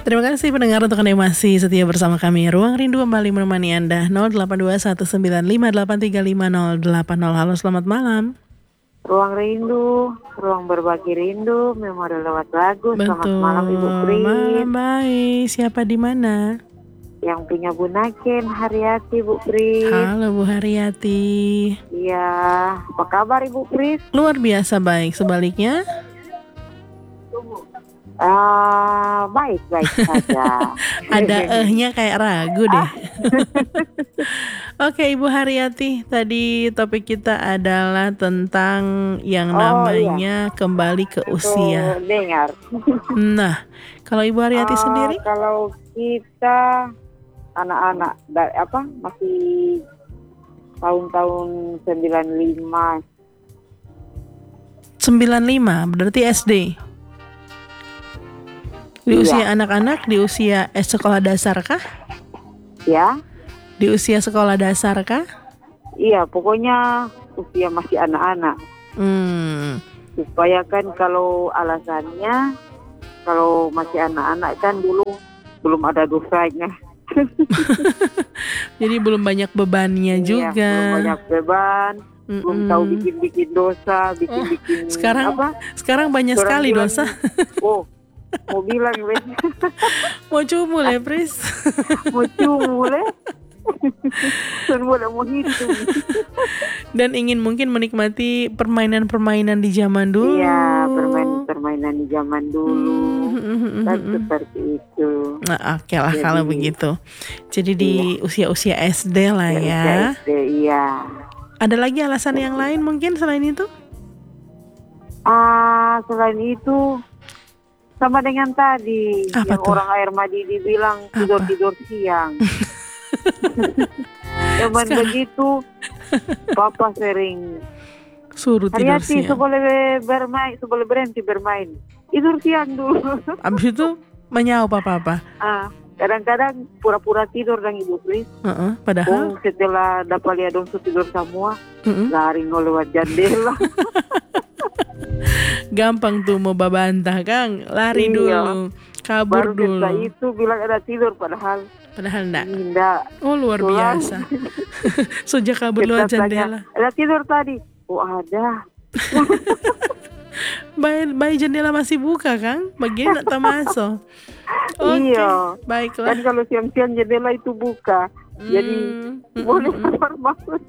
Terima kasih pendengar untuk Anda yang masih setia bersama kami. Ruang Rindu kembali menemani Anda. 0821953580. Halo, selamat malam. Ruang Rindu, ruang berbagi rindu, memori lewat lagu. Selamat Betul. malam Ibu Pris. Malam baik. Siapa di mana? Yang punya Bunaken, Haryati Bu Pris. Halo Bu Haryati. Iya, apa kabar Ibu Pris? Luar biasa baik. Sebaliknya? Baik saja. Ada nya kayak ragu deh. Oke Ibu Haryati, tadi topik kita adalah tentang yang namanya kembali ke usia. Dengar. Nah, kalau Ibu Haryati sendiri? Kalau kita anak-anak masih tahun-tahun 95. 95, berarti SD. Di usia anak-anak, di usia sekolah dasar kah? Ya. Di usia sekolah dasar kah? Iya, pokoknya usia masih anak-anak. Supaya kan kalau alasannya, kalau masih anak-anak kan dulu belum ada dosanya. Jadi belum banyak bebannya juga. Belum banyak beban, belum tahu bikin dosa, bikin Sekarang banyak sekali dosa. Mau bilang mau cumul ya Pris. Mau cumul ya. Mau hitung. Dan ingin mungkin menikmati permainan-permainan di zaman dulu. Iya, permainan di zaman dulu. Dan seperti itu. Nah, oke lah kalau begitu. Jadi di usia-usia SD lah ya. SD, iya. Ada lagi alasan yang lain mungkin selain itu? Selain itu sama dengan tadi. Apa yang tuh? Orang Air Madidi bilang tidur siang. Cuman begitu Papa sering suruh tidur siang. sebelum berhenti bermain, tidur siang dulu. Abis itu menyau Papa. Kadang-kadang pura-pura tidur dan Ibu Pris. Padahal setelah dapat lihat dong tidur semua, lari lewat jendela. Gampang tuh mau babantah Kang, lari dulu, kabur dulu. Baru itu bilang ada tidur, padahal enggak. Oh luar biasa. Sejak kabur lewat jendela. Ada tidur tadi. Oh ada. Bayi jendela masih buka Kang, bagian tak masuk. Iya. Baiklah. Kan kalau siang-siang jendela itu buka, jadi boleh keluar masuk.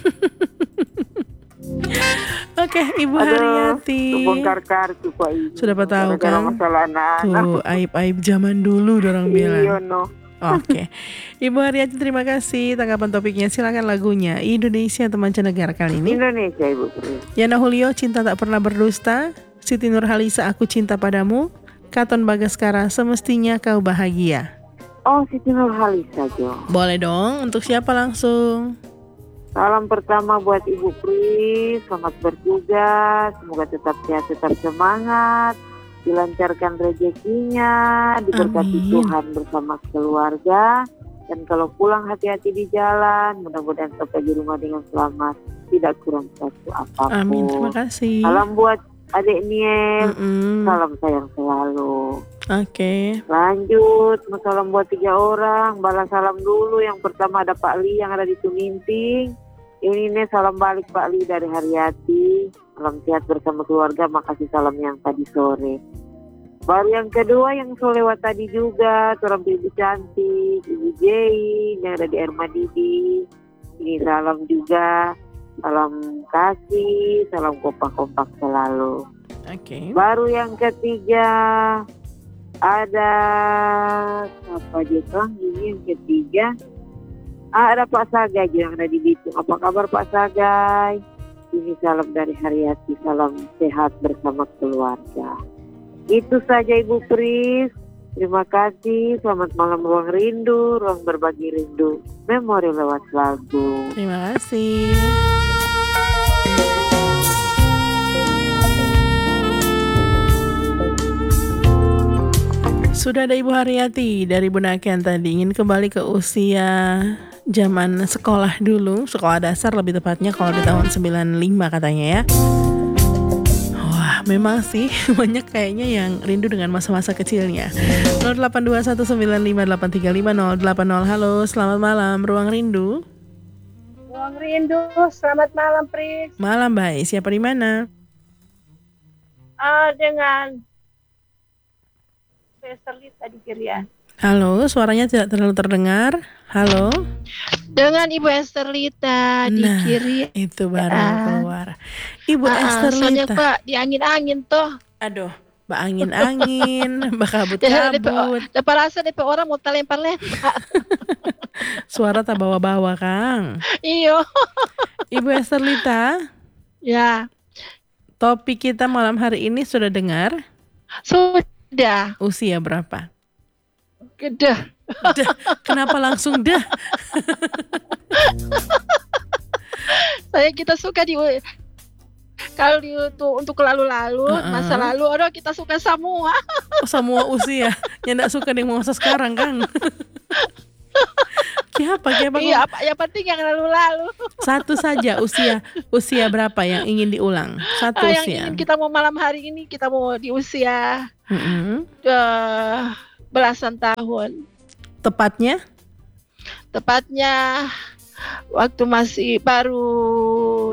Oke, Ibu Haryati. Bongkar kartu Pak Ibu. Sudah tahu kan? Tuh, aib-aib zaman dulu dorang bilang. Iya no. Oke. Ibu Haryati terima kasih tanggapan topiknya. Silakan lagunya Indonesia atau mancanegara kali ini. Indonesia Ibu. Yana Julio Cinta Tak Pernah Berdusta, Siti Nurhalisa Aku Cinta Padamu, Katon Bagaskara Semestinya Kau Bahagia. Oh, Siti Nurhalisa Jo. Boleh dong, untuk siapa langsung? Salam pertama buat Ibu Pris, selamat bertugas, semoga tetap sehat, tetap semangat, dilancarkan rezekinya, diberkati Tuhan bersama keluarga, dan kalau pulang hati-hati di jalan, mudah-mudahan sampai di rumah dengan selamat, tidak kurang satu apapun. Amin, terima kasih. Salam buat adik Niel, salam sayang selalu. Oke. Lanjut, salam buat 3 orang. Balas salam dulu. Yang pertama ada Pak Li yang ada di Tuminting. Ini salam balik Pak Li dari Haryati. Salam sehat bersama keluarga. Makasih salam yang tadi sore. Baru yang kedua yang lewat tadi juga. Seorang Ibu Cantik, Ibu Jei yang ada di Air Madidi. Ini salam juga. Salam kasih, salam kompak-kompak selalu. Oke. Baru yang ketiga ada apa aja Kang? Ini yang ketiga ada Pak Sagai yang ada di Bitung. Apa kabar Pak Sagai? Ini salam dari Haryati, salam sehat bersama keluarga. Itu saja Ibu Pris. Terima kasih. Selamat malam Ruang Rindu, ruang berbagi rindu, memori lewat lagu. Terima kasih. Sudah ada Ibu Haryati dari Bunaken tadi, ingin kembali ke usia zaman sekolah dulu, sekolah dasar lebih tepatnya kalau di tahun 95 katanya ya. Wah, Memang sih banyak kayaknya yang rindu dengan masa-masa kecilnya. 082195835080. Halo, selamat malam Ruang Rindu. Ruang Rindu, selamat malam Pris. Malam baik, siapa di mana? Dengan Esterlita di Kirian. Halo, suaranya tidak terlalu terdengar. Halo. Dengan Ibu Esterlita di Kirian. Itu baru keluar. Ibu Soalnya Esterlita. Pak, di angin-angin toh. Aduh, Mbak angin-angin, Mbak kabut-kabut. Dapat rasa DP orang mau lempar-lempar. Suara tak bawa-bawa, Kang. Iyo. Ibu Esterlita. Ya. Topik kita malam hari ini sudah dengar? Sudah. Usia berapa? Dah. Kenapa langsung dah? Kita suka kalau untuk lalu-lalu, masa lalu, kita suka semua. Semua usia. Yang enggak suka dengan masa sekarang, Kang. Siapa? Iya, yang penting yang lalu-lalu. Satu saja usia berapa yang ingin diulang? Satu yang usia. Ingin kita mau malam hari ini, kita mau di usia belasan tahun. Tepatnya waktu masih baru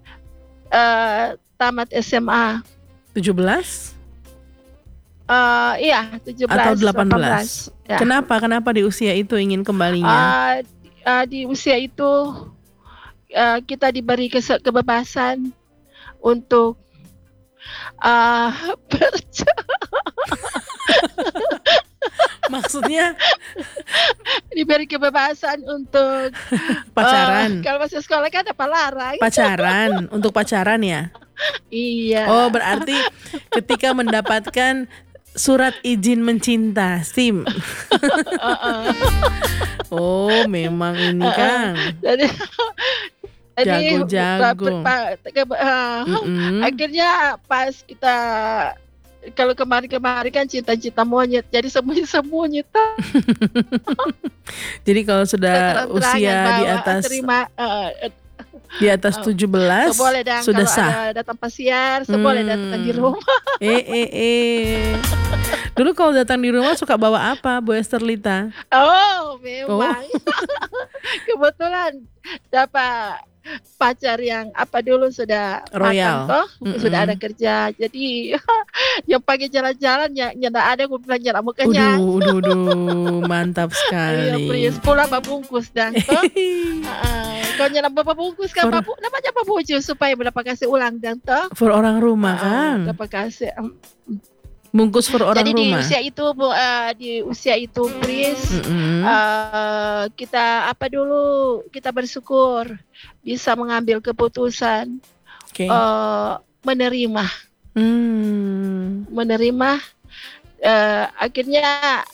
tamat SMA. 17? Iya, 17 atau 18. Ya. Kenapa di usia itu ingin kembalinya? Di usia itu kita diberi kebebasan untuk Maksudnya diberi kebebasan untuk pacaran. Kalau masih sekolah kan apa larang? Pacaran, untuk pacaran ya? Iya. Oh, berarti ketika mendapatkan surat izin mencinta, SIM. Oh, memang ini Kang. Jago-jago. Akhirnya pas kita, kalau kemarin kan cinta-cinta monyet, jadi sembunyi-sembunyi. Jadi kalau sudah usia di atas 17 boleh sudah kalau sah. Ada datang pasiar, boleh datang di rumah. Dulu kalau datang di rumah suka bawa apa, Bu Esterlita? Oh, memang. Kebetulan dapat pacar yang dulu sudah royal, sudah ada kerja, jadi yang pagi jalan-jalan nyanda ada, gue bilang nyanda mau kenyang. Mantap sekali. Iya, pulang babungkus dan kalau nyanda bapak bungkus kan namanya babuju supaya dapat kasih ulang dan toh. For orang rumah kan. Dapat kasih. Bungkus for orang jadi rumah. Jadi di usia itu Pris, kita dulu kita bersyukur bisa mengambil keputusan menerima. Akhirnya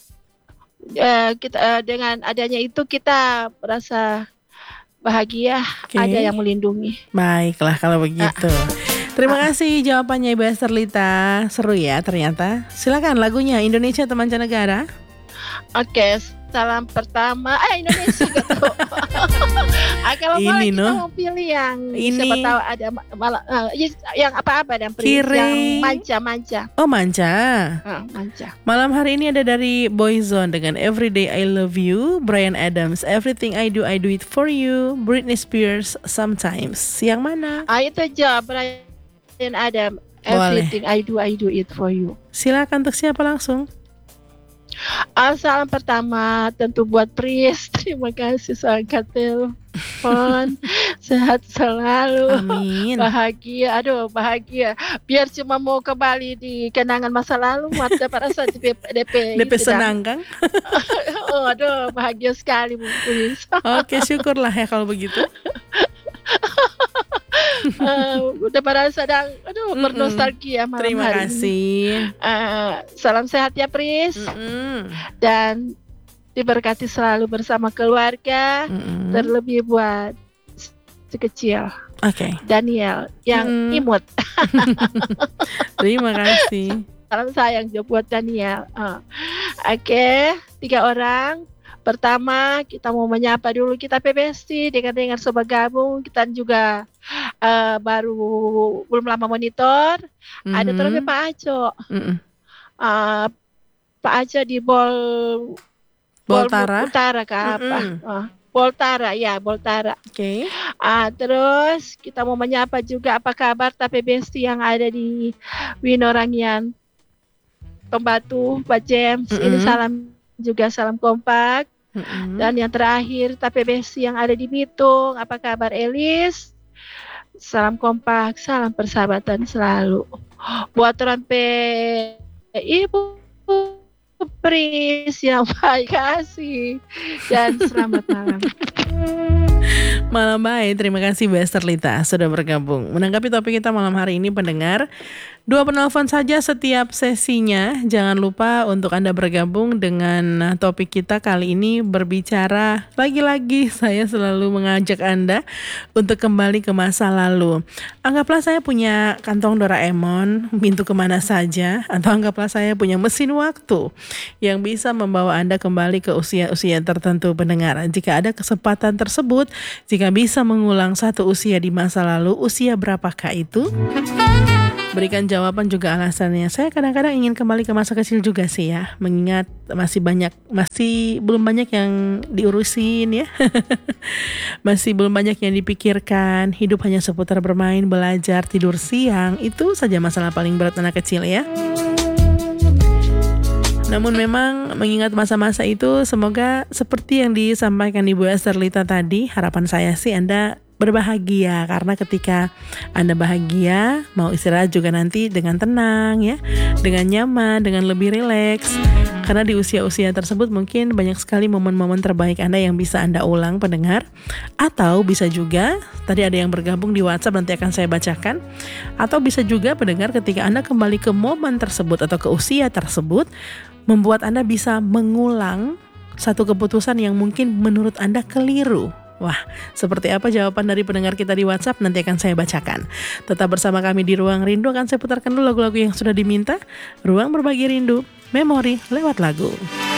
kita dengan adanya itu kita merasa bahagia, ada yang melindungi. Baiklah kalau begitu. Terima kasih jawabannya Ibu Esterlita. Seru ya ternyata. Silakan lagunya Indonesia atau mancanegara. Oke, salam pertama Indonesia gitu. Kalau boleh kita mau pilih yang siapa tahu ada yang apa-apa dan yang manca-manca. Oh, manca. Manca. Malam hari ini ada dari Boyzone dengan Everyday I Love You, Bryan Adams Everything I Do It For You, Britney Spears Sometimes. Yang mana? Itu aja Bryan Adams Everything I Do It For You. Silakan, untuk siapa langsung? Salam pertama tentu buat Pris. Terima kasih sudah telepon. Sehat selalu. Amin. Bahagia. Biar cuma mau kembali di kenangan masa lalu. Mata perasaan DP senang kan? Bahagia sekali Bu Pris. Oke, syukurlah ya kalau begitu. Udah pada sedang bernostalgia malam Terima hari kasih. Salam sehat ya Pris. Dan diberkati selalu bersama keluarga. Terlebih buat si kecil Daniel yang imut. Terima kasih. Salam sayang juga buat Daniel. 3 orang Pertama kita mau menyapa dulu kita PBST dengan sobat gabung. Kita juga baru belum lama monitor. Ada terus Pak Aco. Pak Aco di Boltara ke apa? Boltara. Oke. Terus kita mau menyapa juga apa kabar PBST yang ada di Winorangian Pembatu, Pak James. Ini salam kompak. Dan yang terakhir PBST yang ada di Bitung, apa kabar Elis? Salam kompak, salam persahabatan selalu. Buat orang Ibu Pris yang baik kasih dan selamat malam. Malam baik, terima kasih Mbak Esterlita sudah bergabung. Menanggapi topik kita malam hari ini pendengar, 2 penelpon saja setiap sesinya. Jangan lupa untuk Anda bergabung dengan topik kita kali ini berbicara. Lagi-lagi saya selalu mengajak Anda untuk kembali ke masa lalu. Anggaplah saya punya kantong Doraemon, pintu kemana saja. Atau anggaplah saya punya mesin waktu yang bisa membawa Anda kembali ke usia-usia tertentu pendengar. Jika ada kesempatan tersebut, jika bisa mengulang satu usia di masa lalu, usia berapakah itu? Berikan jawaban juga alasannya. Saya kadang-kadang ingin kembali ke masa kecil juga sih ya, mengingat masih belum banyak yang diurusin ya. Masih belum banyak yang dipikirkan. Hidup hanya seputar bermain, belajar, tidur siang. Itu saja masalah paling berat anak kecil ya. Namun memang mengingat masa-masa itu, semoga seperti yang disampaikan Ibu Esterlita tadi, harapan saya sih Anda berbahagia, karena ketika Anda bahagia, mau istirahat juga nanti dengan tenang ya, dengan nyaman, dengan lebih rileks. Karena di usia-usia tersebut mungkin banyak sekali momen-momen terbaik Anda yang bisa Anda ulang pendengar. Atau bisa juga, tadi ada yang bergabung di WhatsApp, nanti akan saya bacakan. Atau bisa juga pendengar ketika Anda kembali ke momen tersebut atau ke usia tersebut, membuat Anda bisa mengulang satu keputusan yang mungkin menurut Anda keliru. Wah, seperti apa jawaban dari pendengar kita di WhatsApp? Nanti akan saya bacakan. Tetap bersama kami di Ruang Rindu, akan saya putarkan dulu lagu-lagu yang sudah diminta. Ruang Berbagi Rindu, memori lewat lagu.